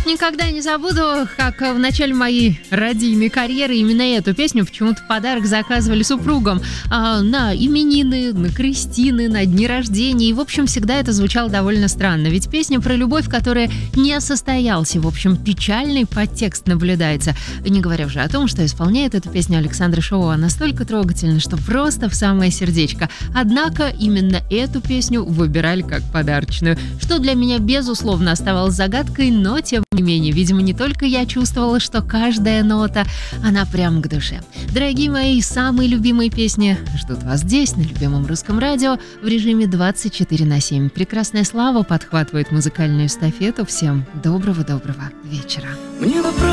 Никогда не забуду, как в начале моей радийной карьеры именно эту песню почему-то в подарок заказывали супругам на именины, на крестины, на дни рождения. И, в общем, всегда это звучало довольно странно. Ведь песня про любовь, которая не состоялась. В общем, печальный подтекст наблюдается. Не говоря уже о том, что исполняет эту песню Александра Шоуа настолько трогательно, что просто в самое сердечко. Однако именно эту песню выбирали как подарочную, что для меня, безусловно, оставалось загадкой, но тем не менее, видимо, не только я чувствовала, что каждая нота, она прям к душе. Дорогие мои, самые любимые песни ждут вас здесь, на любимом русском радио, в режиме 24/7. Прекрасная Слава подхватывает музыкальную эстафету. Всем доброго вечера.